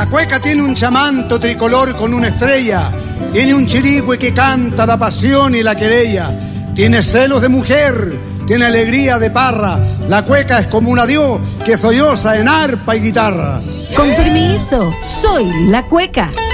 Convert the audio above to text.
La cueca tiene un chamanto tricolor con una estrella, tiene un chirigüe que canta la pasión y la querella, tiene celos de mujer, tiene alegría de parra. La cueca es como un adiós que solloza en arpa y guitarra. Con permiso, soy la cueca.